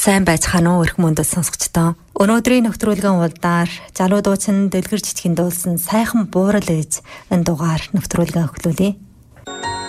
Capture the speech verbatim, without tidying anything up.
Сайн байцгаана уу эрх мөндөд сонсогчдоо. Өнөөдрийн нэвтрүүлгийн улдаар залуу дуучин Дэлгэр Жижигэн дуулсан сайхан буурал ээж энэ дугаар нэвтрүүлгээ өглөөлье.